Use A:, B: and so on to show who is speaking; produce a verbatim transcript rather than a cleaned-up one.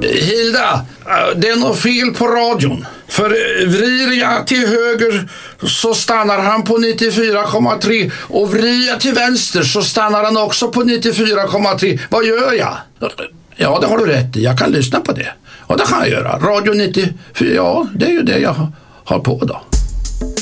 A: Hilda, det är något fel på radion. För vrider jag till höger så stannar han på nittiofyra komma tre. Och vrider jag till vänster så stannar han också på nittiofyra komma tre. Vad gör jag? Ja, det har du rätt i. Jag kan lyssna på det. Och det kan jag göra. Radio nittiofyra, ja, det är ju det jag har på då.